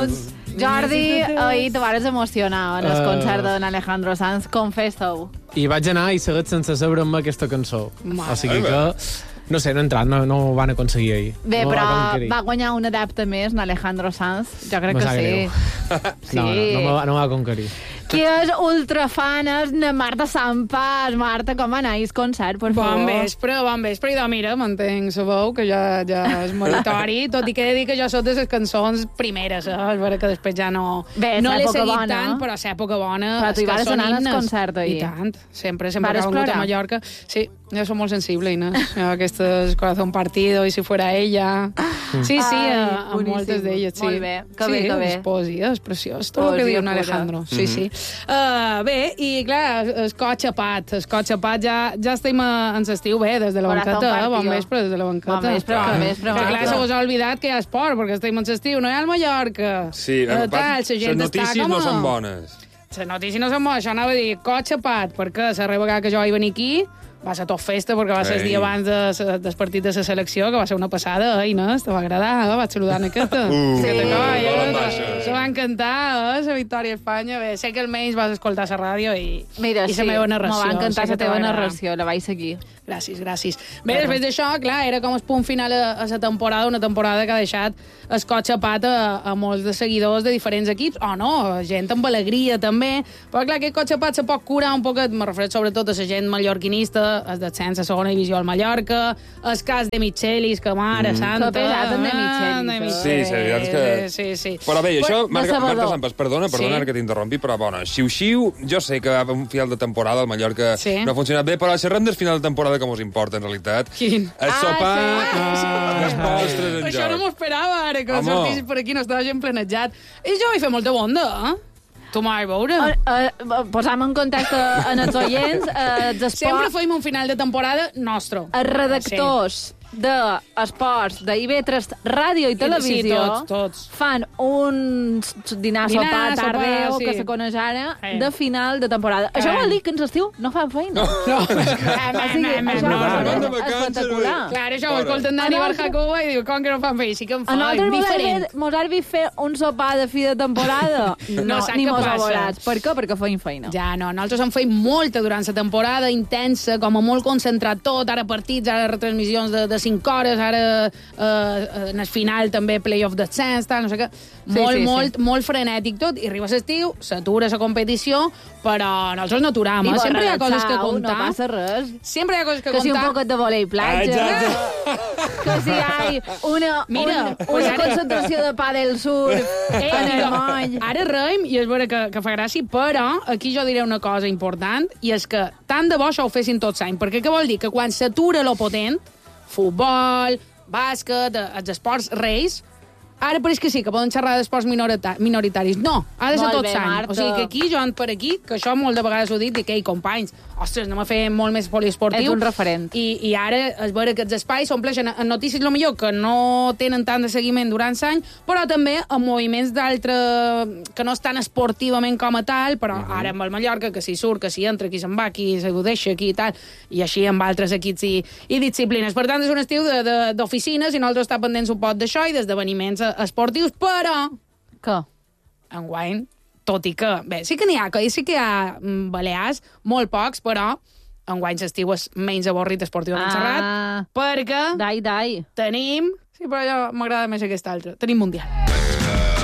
minuts. Jordi, ahir te vares emocionar en el concert d'en Alejandro Sanz, confessa-ho. I vaig anar i seguit sense sabre'm aquesta cançó. O sigui que, no sé, no he entrat, no ho van aconseguir ahir. Bé, però va guanyar un adepte més, en Alejandro Sanz. Jo crec que sí. No va conquerir. Qui és ultrafan és na Marta Sampas. Marta, com va anar el concert, per favor? Bon vespre. I mira, mantenc la veu, que ja és meritori, tot i que he de dir que jo soc de les cançons primeres, és vera que després ja no... Bé, no l'he seguit tant, però és època bona. Però tu hi vas anar al concert ahir. I tant, sempre que ha vingut a Mallorca. Sí, jo soc molt sensible, Inés. Aquestes corazón partido, i si fuera ella... Sí, a moltes d'elles, sí. Molt bé, que bé. Sí, poesia, és preciós, tot el que diu en Alejandro. Sí. Bé, i clar, el cotxe pat ja estem en l'estiu, bé, des de la banqueta, bon vespre, des de la banqueta. Bon vespre. Que clar, se vos ha oblidat que hi ha esport, perquè estem en l'estiu, no hi ha al Mallorca. Sí, les notícies no són bones. Les notícies no són bones, això anava a dir cotxe pat, perquè la vegada que jo vaig venir aquí va ser tot festa, perquè va ser el dia abans del partit de la selecció, que va ser una passada, Inés, te va agradar, vaig saludar en aquesta. Se va encantar, la victòria a Espanya. Bé, sé que almenys vas escoltar la ràdio i la meva narració. M'ho va encantar la teva narració, la vaig seguir. Gràcies. Bé, després d'això, clar, era com el punt final a la temporada, una temporada que ha deixat el cotxe pat a molts de seguidors de diferents equips, o no, gent amb alegria també, però clar, aquest cotxe pat se pot curar un poquet, me refereixo sobretot a la gent mallorquinista, el descens a segona divisió al Mallorca, el cas de Michelis, que mare santa... Que pesat de Michelis. Sí, la veritat és que... Sí. Però bé, això, Marta Sampas, perdona que t'interrompi, però bona, xiu-xiu, jo sé que un final de temporada al Mallorca no ha funcionat bé, però xerrem del final de temporada que mos importa, en realitat. Quin? El sopar, els postres en joc. Això no m'ho esperava, ara, que sortissis per aquí, no estava gent planejat. I jo vaig fer molta bonda, Tu m'ho vaig veure. Posam en contacte en els oients. Sempre feim un final de temporada nostre. Els redactors d'esports d'IV3 Ràdio i Televisió tots. fan un dinar, sopar, tardeu, que se coneix ara, de final de temporada. Això vol dir que en l'estiu no fan feina. No. Això és espectacular. Clar, això ho escolten Dani Barjacoa i diu, com que no fan feina? Sí que en fan, diferent. Mos has vist fer un sopar de fi de temporada? No, ni mos avorats. Per què? Perquè feim feina. Ja, no, nosaltres en feim molta durant la temporada, intensa, com a molt concentrat tot, ara partits, ara retransmissions de 5 hores, ara en el final també playoff descens, no sé què, molt frenètic tot, i arriba l'estiu, s'atura la competició, però nosaltres no aturam, sempre hi ha coses que contar. No passa res. Sempre hi ha coses que contar. Que si un poquet de volei platja, que si hi ha una concentració de pàdel surf en el moll. Ara reim, i és vera que fa gràcia, però aquí jo diré una cosa important, i és que tant de bo això ho fessin tots l'any, perquè què vol dir? Que quan s'atura lo potent, futbol, bàsquet, els esports reis, ara pareix que sí, que poden xerrar d'esports minoritaris. No, ha de ser tot l'any. O sigui que aquí, jo per aquí, que això molt de vegades ho he dit, dic, ei, companys, ostres, anem a fer molt més poliesportiu. És un referent. I ara és vera que els espais s'ompleixen en notícies, lo millor, que no tenen tant de seguiment durant l'any, però també en moviments d'altre, que no estan esportivament com a tal, però ara amb el Mallorca, que s'hi surt, que s'hi entra, qui se'n va, qui s'ho deixa, aquí i tal, i així amb altres equips i disciplines. Per tant, és un estiu d'oficines i nosaltres estem pendents un pot d'això i d'esdeveniments esportius, però... Què? Enguany, tot i que... Bé, sí que n'hi ha, sí que hi ha balears, molt pocs, però enguany l'estiu és menys avorrit esportivament xerrat, perquè... Dai. Tenim... Sí, però jo m'agrada més aquest altre. Tenim Mundial.